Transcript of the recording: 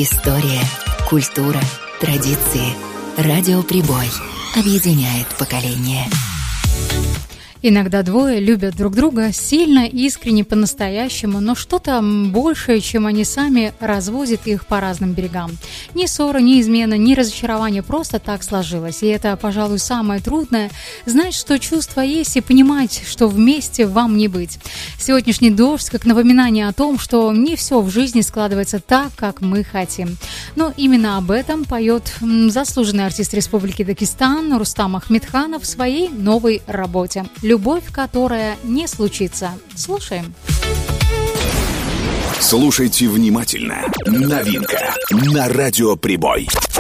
История, культура, традиции. Радио Прибой объединяет поколения. Иногда двое любят друг друга сильно, искренне, по-настоящему, но что-то большее, чем они сами, разводит их по разным берегам. Ни ссора, ни измена, ни разочарование, просто так сложилось. И это, пожалуй, самое трудное – знать, что чувства есть, и понимать, что вместе вам не быть. Сегодняшний дождь как напоминание о том, что не все в жизни складывается так, как мы хотим. Но именно об этом поет заслуженный артист Республики Дагестан Рустам Ахмедханов в своей новой работе «Любовь, которая не случится». Слушаем. Слушайте внимательно. Новинка на Радио Прибой.